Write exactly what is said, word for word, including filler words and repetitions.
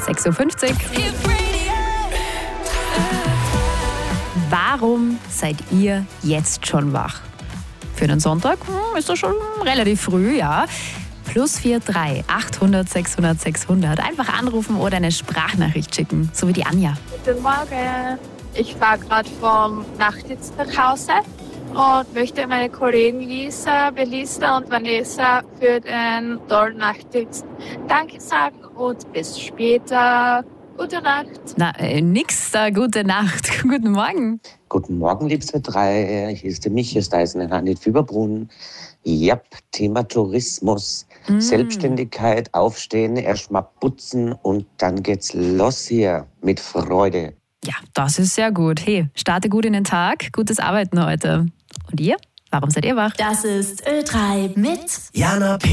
sechs Uhr fünfzig. Warum seid ihr jetzt schon wach? Für einen Sonntag hm, ist das schon relativ früh, ja. Plus vier drei achthundert sechshundert sechshundert. Einfach anrufen oder eine Sprachnachricht schicken, so wie die Anja. Guten Morgen. Ich fahre gerade vom Nachtdienst nach Hause und möchte meine Kollegen Lisa, Belisa und Vanessa für den tollen Nachtdienst Danke sagen und bis später. Gute Nacht. Na, äh, nix da, gute Nacht. Guten Morgen. Guten Morgen, liebste drei. Hier ist der Michi aus Eisenach, Fieberbrunn. Ja, Thema Tourismus. Mm. Selbstständigkeit, aufstehen, erstmal putzen und dann geht's los hier mit Freude. Ja, das ist sehr gut. Hey, starte gut in den Tag. Gutes Arbeiten heute. Und ihr? Warum seid ihr wach? Das ist Ö drei mit Jana P.